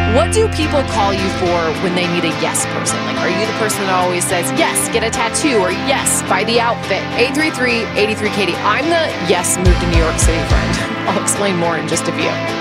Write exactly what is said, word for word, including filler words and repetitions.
What do people call you for when they need a yes person? Like, are you the person that always says, yes, get a tattoo, or yes, buy the outfit? eight three three, eight three, Katie. I'm the yes, move to New York City friend. I'll explain more in just a few.